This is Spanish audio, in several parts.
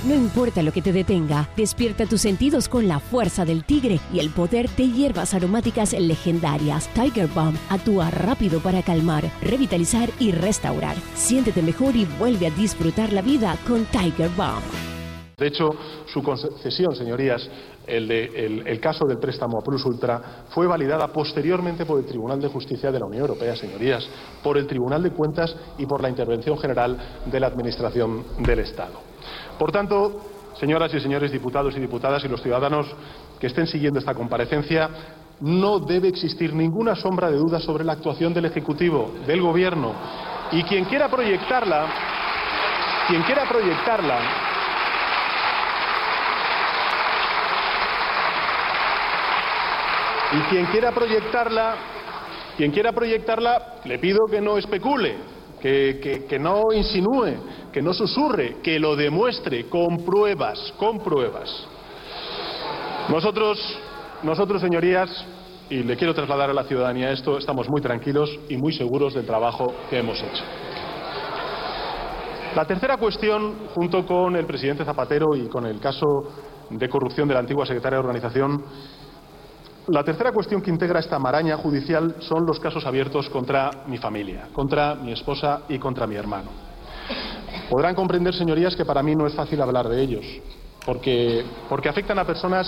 No importa lo que te detenga, despierta tus sentidos con la fuerza del tigre y el poder de hierbas aromáticas legendarias. Tiger Balm actúa rápido para calmar, revitalizar y restaurar. Siéntete mejor y vuelve a disfrutar la vida con Tiger Balm. De hecho, su concesión, señorías, el caso del préstamo a Plus Ultra, fue validada posteriormente por el Tribunal de Justicia de la Unión Europea, señorías, por el Tribunal de Cuentas y por la intervención general de la Administración del Estado. Por tanto, señoras y señores diputados y diputadas y los ciudadanos que estén siguiendo esta comparecencia, no debe existir ninguna sombra de duda sobre la actuación del Ejecutivo, del Gobierno, y quien quiera proyectarla, y quien quiera proyectarla, le pido que no especule, que no insinúe, que no susurre, que lo demuestre con pruebas. Nosotros, señorías, y le quiero trasladar a la ciudadanía esto, estamos muy tranquilos y muy seguros del trabajo que hemos hecho. La tercera cuestión, junto con el presidente Zapatero y con el caso de corrupción de la antigua secretaria de Organización, la tercera cuestión que integra esta maraña judicial son los casos abiertos contra mi familia, contra mi esposa y contra mi hermano. Podrán comprender, señorías, que para mí no es fácil hablar de ellos, porque afectan a personas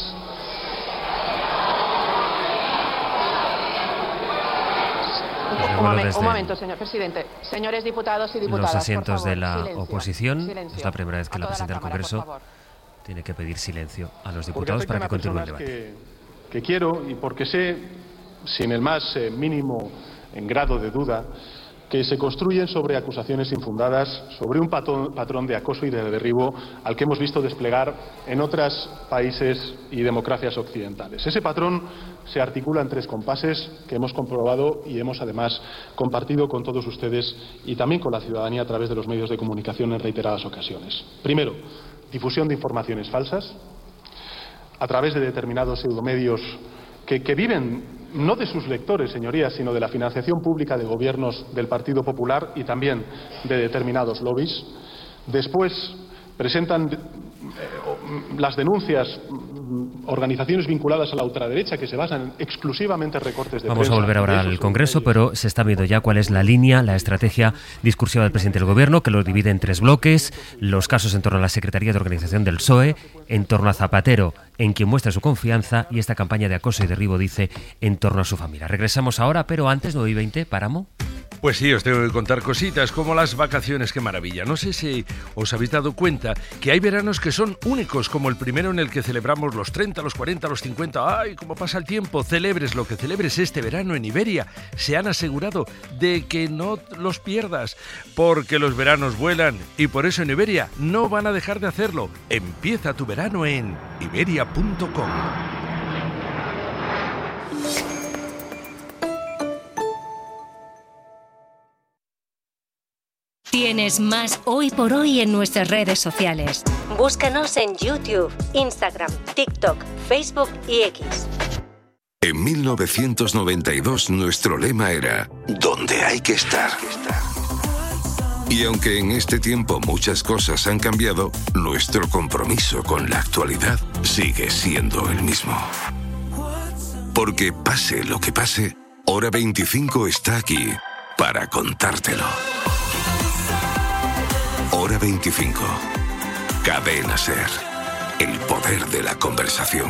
Un momento, señor presidente. Señores diputados y diputadas, los asientos por favor, de la silencio, oposición. silencio. Es la primera vez que la presidenta del Congreso tiene que pedir silencio a los diputados para que continúe el debate. Que quiero y porque sé, sin el más mínimo en grado de duda, que se construyen sobre acusaciones infundadas, sobre un patrón de acoso y de derribo al que hemos visto desplegar en otros países y democracias occidentales. Ese patrón se articula en 3 compases que hemos comprobado y hemos además compartido con todos ustedes y también con la ciudadanía a través de los medios de comunicación en reiteradas ocasiones. Primero, difusión de informaciones falsas a través de determinados pseudomedios que viven no de sus lectores, señorías, sino de la financiación pública de gobiernos del Partido Popular y también de determinados lobbies. Después presentan las denuncias organizaciones vinculadas a la ultraderecha que se basan exclusivamente en recortes de Vamos a volver ahora al Congreso, pero se está viendo ya cuál es la línea, la estrategia discursiva del presidente del Gobierno, que lo divide en 3 bloques: los casos en torno a la Secretaría de Organización del PSOE, en torno a Zapatero, en quien muestra su confianza, y esta campaña de acoso y derribo, dice, en torno a su familia. Regresamos ahora, pero antes, 9:20, Páramo. Pues sí, os tengo que contar cositas como las vacaciones, qué maravilla. No sé si os habéis dado cuenta que hay veranos que son únicos, como el primero en el que celebramos los 30, los 40, los 50. ¡Ay, cómo pasa el tiempo! Celebres lo que celebres este verano en Iberia. Se han asegurado de que no los pierdas, porque los veranos vuelan y por eso en Iberia no van a dejar de hacerlo. Empieza tu verano en iberia.com. Tienes más Hoy por Hoy en nuestras redes sociales. Búscanos en YouTube, Instagram, TikTok, Facebook y X. En 1992 nuestro lema era «Donde hay que estar». Y aunque en este tiempo muchas cosas han cambiado, nuestro compromiso con la actualidad sigue siendo el mismo. Porque pase lo que pase, Hora 25 está aquí para contártelo. Hora 25. Cadena SER. El poder de la conversación.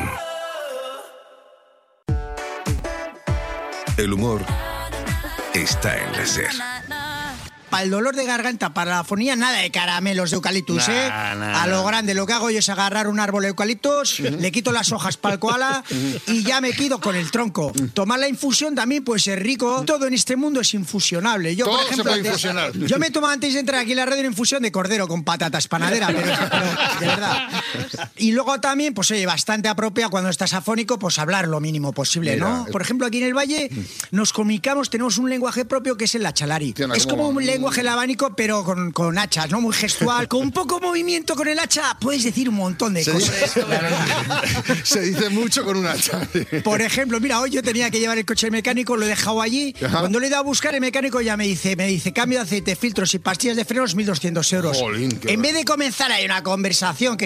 El humor está en la SER. Para el dolor de garganta, para la afonía, nada de caramelos de eucaliptus, A lo grande, lo que hago yo es agarrar un árbol de eucaliptus, le quito las hojas para el koala y ya me quedo con el tronco. Tomar la infusión también puede ser rico. Todo en este mundo es infusionable. Yo, todo, por ejemplo, se puede infusionar. Yo me tomo antes de entrar aquí en la radio una infusión de cordero con patatas panadera, pero de verdad. Y luego también, pues oye, bastante apropiado cuando estás afónico, pues hablar lo mínimo posible, ¿no? Por ejemplo, aquí en el Valle nos comunicamos, tenemos un lenguaje propio que es el lachalari. Es como un lenguaje labánico, pero con hachas, ¿no? Muy gestual. Con un poco movimiento con el hacha puedes decir un montón de cosas. Se dice mucho con un hacha. Por ejemplo, mira, hoy yo tenía que llevar el coche mecánico, lo he dejado allí. Ajá. Cuando le he ido a buscar, el mecánico ya me dice cambio de aceite, filtros y pastillas de frenos, 1.200 euros. Jolín, en vez de comenzar ahí una conversación que